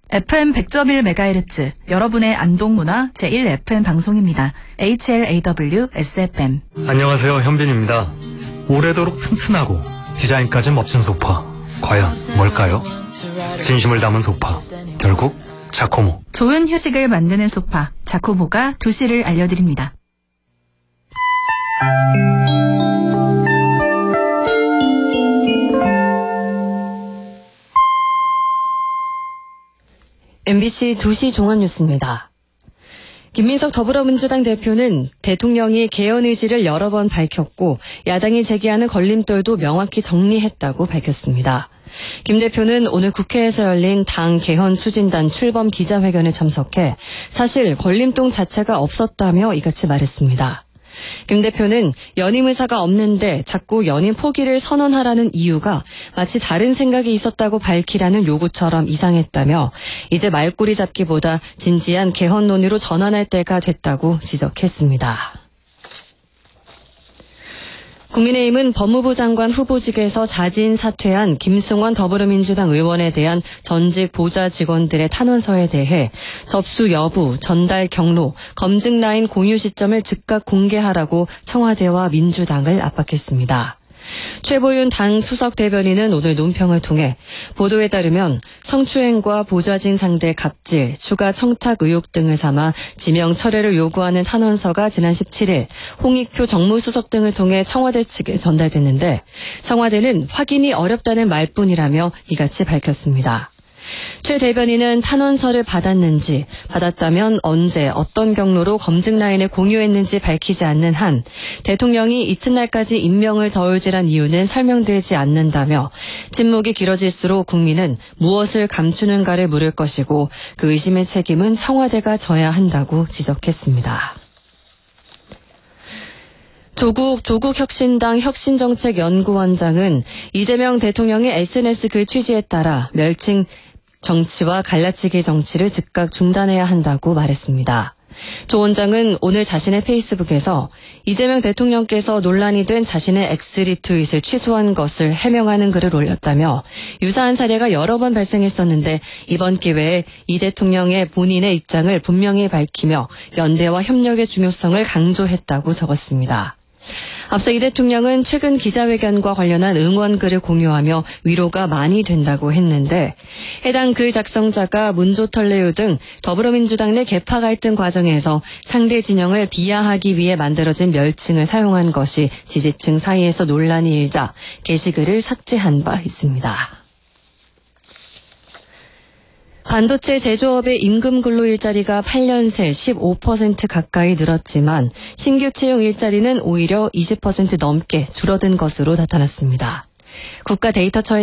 FM 100.1MHz, 여러분의 안동문화 제1FM 방송입니다. HLAW SFM. 안녕하세요, 현빈입니다. 오래도록 튼튼하고 디자인까지 멋진 소파. 과연 뭘까요? 진심을 담은 소파. 결국 자코모. 좋은 휴식을 만드는 소파, 자코모가 2시를 알려드립니다. MBC 2시 종합뉴스입니다. 김민석 더불어민주당 대표는 대통령이 개헌 의지를 여러 번 밝혔고 야당이 제기하는 걸림돌도 명확히 정리했다고 밝혔습니다. 김 대표는 오늘 국회에서 열린 당 개헌 추진단 출범 기자회견에 참석해 사실 걸림돌 자체가 없었다며 이같이 말했습니다. 김 대표는 연임 의사가 없는데 자꾸 연임 포기를 선언하라는 이유가 마치 다른 생각이 있었다고 밝히라는 요구처럼 이상했다며 이제 말꼬리 잡기보다 진지한 개헌 논의로 전환할 때가 됐다고 지적했습니다. 국민의힘은 법무부 장관 후보직에서 자진 사퇴한 김승원 더불어민주당 의원에 대한 전직 보좌 직원들의 탄원서에 대해 접수 여부, 전달 경로, 검증 라인 공유 시점을 즉각 공개하라고 청와대와 민주당을 압박했습니다. 최보윤 당 수석 대변인은 오늘 논평을 통해 보도에 따르면 성추행과 보좌진 상대 갑질, 추가 청탁 의혹 등을 삼아 지명 철회를 요구하는 탄원서가 지난 17일 홍익표 정무수석 등을 통해 청와대 측에 전달됐는데 청와대는 확인이 어렵다는 말뿐이라며 이같이 밝혔습니다. 최 대변인은 탄원서를 받았는지, 받았다면 언제, 어떤 경로로 검증 라인을 공유했는지 밝히지 않는 한 대통령이 이튿날까지 임명을 저울질한 이유는 설명되지 않는다며 침묵이 길어질수록 국민은 무엇을 감추는가를 물을 것이고 그 의심의 책임은 청와대가 져야 한다고 지적했습니다. 조국혁신당 혁신정책연구원장은 이재명 대통령의 SNS 글 취지에 따라 멸칭 정치와 갈라치기 정치를 즉각 중단해야 한다고 말했습니다. 조 원장은 오늘 자신의 페이스북에서 이재명 대통령께서 논란이 된 자신의 엑스리트윗을 취소한 것을 해명하는 글을 올렸다며 유사한 사례가 여러 번 발생했었는데 이번 기회에 이 대통령의 본인의 입장을 분명히 밝히며 연대와 협력의 중요성을 강조했다고 적었습니다. 앞서 이 대통령은 최근 기자회견과 관련한 응원글을 공유하며 위로가 많이 된다고 했는데 해당 글 작성자가 문조털레유 등 더불어민주당 내 계파 갈등 과정에서 상대 진영을 비하하기 위해 만들어진 멸칭을 사용한 것이 지지층 사이에서 논란이 일자 게시글을 삭제한 바 있습니다. 반도체 제조업의 임금 근로 일자리가 8년 새 15% 가까이 늘었지만 신규 채용 일자리는 오히려 20% 넘게 줄어든 것으로 나타났습니다. 국가 데이터처에